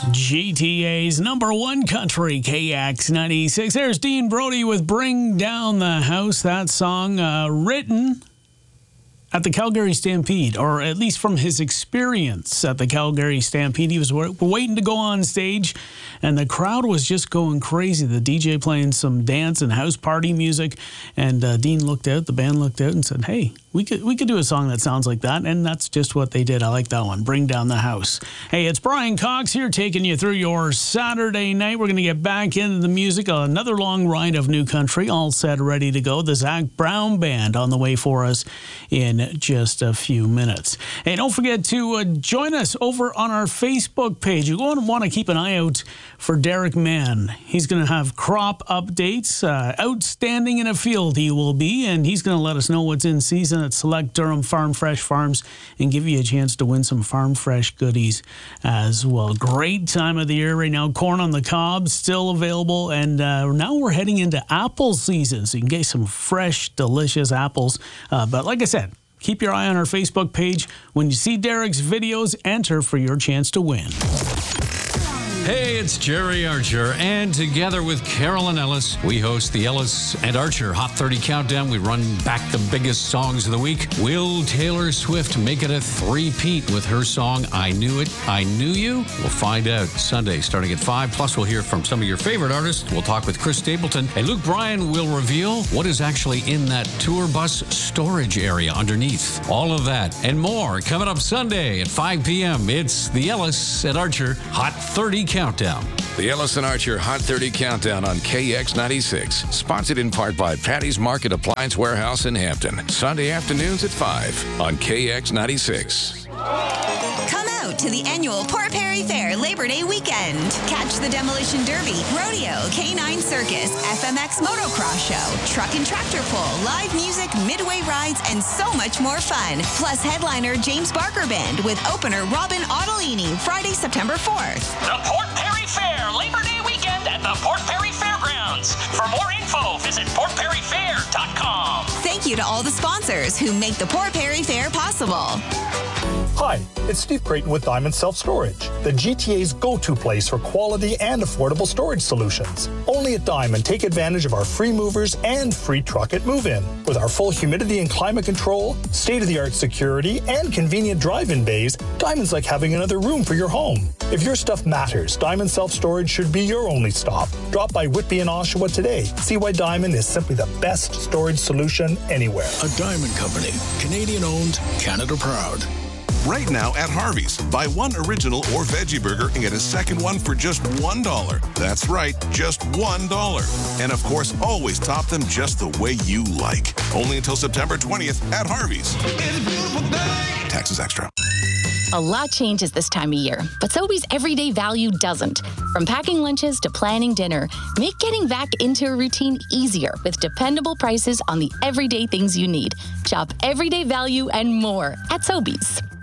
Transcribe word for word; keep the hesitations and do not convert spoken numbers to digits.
G T A's number one country, K X ninety-six. There's Dean Brody with Bring Down the House. That song uh, written at the Calgary Stampede, or at least from his experience at the Calgary Stampede. He was waiting to go on stage, and the crowd was just going crazy. The D J playing some dance and house party music, and uh, Dean looked out, the band looked out and said, hey, we could we could do a song that sounds like that, and that's just what they did. I like that one, Bring Down the House. Hey, it's Brian Cox here, taking you through your Saturday night. We're going to get back into the music, another long ride of new country, all set, ready to go. The Zac Brown Band on the way for us in just a few minutes. Hey, don't forget to uh, join us over on our Facebook page. You're going to want to keep an eye out for Derek Mann. He's going to have crop updates. Uh, outstanding in a field he will be, and he's going to let us know what's in season at select Durham Farm Fresh Farms and give you a chance to win some Farm Fresh goodies as well. Great time of the year right now. Corn on the cob still available, and uh, now we're heading into apple season, so you can get some fresh, delicious apples. Uh, but like I said, keep your eye on our Facebook page. When you see Derek's videos, enter for your chance to win. Hey, it's Jerry Archer, and together with Carolyn Ellis, we host the Ellis and Archer Hot thirty Countdown. We run back the biggest songs of the week. Will Taylor Swift make it a three-peat with her song, I Knew It, I Knew You? We'll find out Sunday starting at five. Plus, we'll hear from some of your favorite artists. We'll talk with Chris Stapleton, and Luke Bryan will reveal what is actually in that tour bus storage area underneath. All of that and more coming up Sunday at five p.m. It's the Ellis and Archer Hot thirty Countdown. The Ellis and Archer Hot thirty Countdown on K X ninety-six. Sponsored in part by Patty's Market Appliance Warehouse in Hampton. Sunday afternoons at five on K X ninety-six. Come out to the annual Port Perry Fair Labor Day weekend. Catch the Demolition Derby, rodeo, canine circus, F M X motocross show, truck and tractor pull, live music, midway rides, and so much more fun. Plus headliner James Barker Band with opener Robin Ottolini, Friday, September fourth. The Port Perry Fair Labor Day weekend at the Port Perry Fairgrounds. For more info, visit port perry fair dot com. Thank you to all the sponsors who make the Port Perry Fair possible. Hi, it's Steve Creighton with Diamond Self Storage, the G T A's go-to place for quality and affordable storage solutions. Only at Diamond, take advantage of our free movers and free truck at move-in. With our full humidity and climate control, state-of-the-art security, and convenient drive-in bays, Diamond's like having another room for your home. If your stuff matters, Diamond Self Storage should be your only stop. Drop by Whitby and Oshawa today. See why Diamond is simply the best storage solution anywhere. A Diamond Company, Canadian-owned, Canada proud. Right now at Harvey's, buy one original or veggie burger and get a second one for just one dollar. That's right, just one dollar. And of course, always top them just the way you like. Only until September twentieth at Harvey's. It's a beautiful day. Taxes extra. A lot changes this time of year, but Sobeys everyday value doesn't. From packing lunches to planning dinner, make getting back into a routine easier with dependable prices on the everyday things you need. Shop everyday value and more at Sobeys.